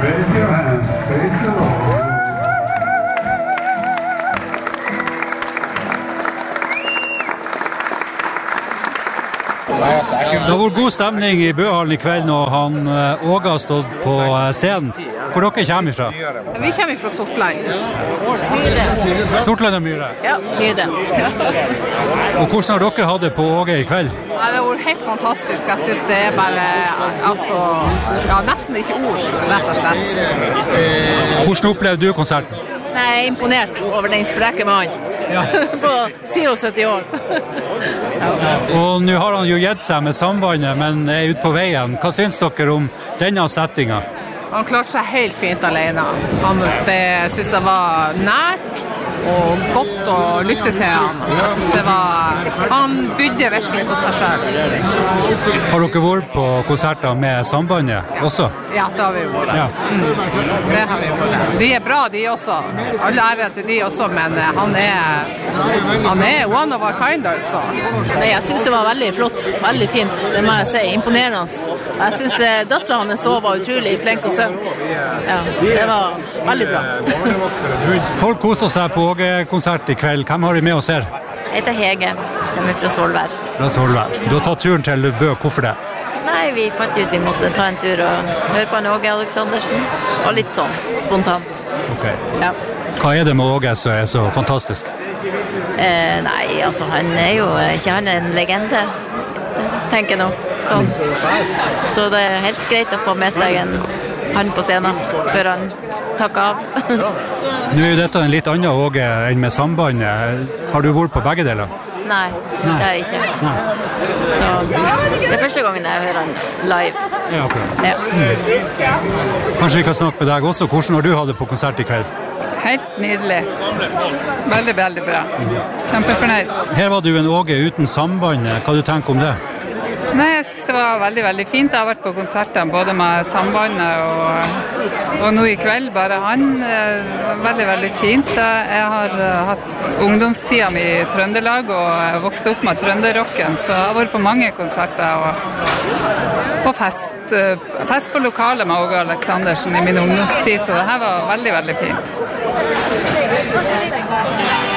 Raise your hand. Praise the Lord. Det har vært god stemning I Bøhallen I kveld når han Åge har stått på scenen. Hvor dere kommer ifra? Vi kommer fra Sortland. Sortland og Myre? Ja, Myre. Og hvordan har dere hatt det på Åge I kveld? Ja, det har vært helt fantastisk. Jeg synes det bare, altså, ja, nesten ikke ord, rett og slett. Hvordan opplevde du konserten? Jeg imponert over den spreke mannen. Ja. På 77 år. Og nå har han jo gitt seg med sambandet, men ute på veien. Hva synes dere om denne settingen? Han klarte seg helt fint alene. Jeg synes det var nært og godt å lytte til han. Jeg synes det var... Han bydde virkelig på seg selv. Har dere vært på konserter med sambandet også? Ja, det har vi vært. Ja. Det har vi vært. De bra, de også. Alle ære til de også, men han er one of a kind, altså. Nei, jeg synes det var veldig flott, veldig fint. Det må jeg si, imponerende. Jeg synes datteren hans også var utrolig flink å synge. Ja, det var veldig bra. Folk koser seg på Åge-konsert I kveld. Hvem har de med oss her? Jeg heter Hege, kommer fra Solvær. Fra Solvær. Du har tatt turen til Bø, hvorfor det? Nei, vi fant ut vi måtte ta en tur og høre på en Åge Aleksandersen. Og litt sånn, spontant. Ok. Ja. Hva det med Åge som så fantastisk? Nei, altså han jo ikke han en legende, tenker jeg nå. Sånn. Så det helt greit å få med seg han på scenen før han takker av. Nå jo dette en litt annen Åge enn med sambandet. Har du vært på begge deler? Nei, det har jeg ikke. Nei. Så det første gangen jeg hører han live. Ja, ok. Ja. Kanskje vi kan snakke med deg også. Hvordan har du hatt det på konsert I kveld? Helt nydelig. Veldig, veldig bra. Kjempefornøyd. Her var det jo en Åge uten sambandet. Hva du tenker om det? Nei, jeg synes det var veldig, veldig fint. Jeg har vært på konserten både med sambandet og nå I kveld, bare han. Veldig, veldig fint. Jeg har hatt ungdomstiden I Trøndelag og vokst opp med trønderrocken, så jeg har vært på mange konserter og fest på lokalet med Åge Aleksandersen I min ungdomstid, så det her var veldig, veldig fint.